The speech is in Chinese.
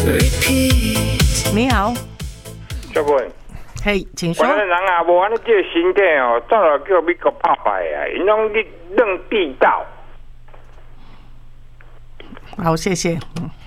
你好， 小quân， 嘿，请说。 我人啊，无安尼这个身体哦，早就叫美国拍败啊，因拢去扔地道。 好，谢谢。